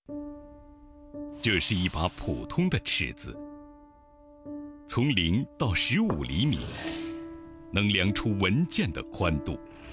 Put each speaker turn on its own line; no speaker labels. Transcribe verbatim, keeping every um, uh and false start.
这是一把普通的尺子，从零到十五厘米，能量出文件的宽度。